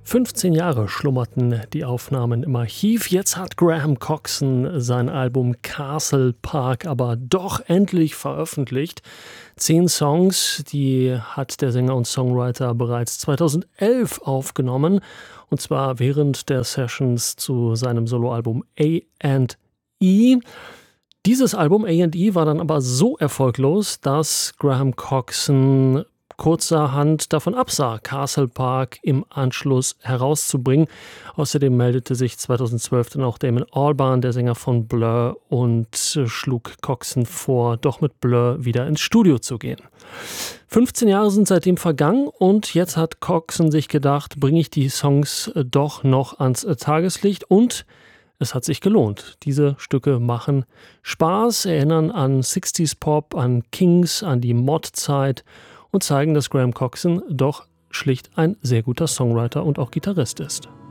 15 Jahre schlummerten die Aufnahmen im Archiv. Jetzt hat Graham Coxon sein Album Castle Park aber doch endlich veröffentlicht. 10 Songs, die hat der Sänger und Songwriter bereits 2011 aufgenommen. Und zwar während der Sessions zu seinem Soloalbum A&E. Dieses Album A&E war dann aber so erfolglos, dass Graham Coxon kurzerhand davon absah, Castle Park im Anschluss herauszubringen. Außerdem meldete sich 2012 dann auch Damon Albarn, der Sänger von Blur, und schlug Coxon vor, doch mit Blur wieder ins Studio zu gehen. 15 Jahre sind seitdem vergangen und jetzt hat Coxon sich gedacht, bringe ich die Songs doch noch ans Tageslicht, und es hat sich gelohnt. Diese Stücke machen Spaß, erinnern an 60s Pop, an Kings, an die Mod-Zeit und zeigen, dass Graham Coxon doch schlicht ein sehr guter Songwriter und auch Gitarrist ist.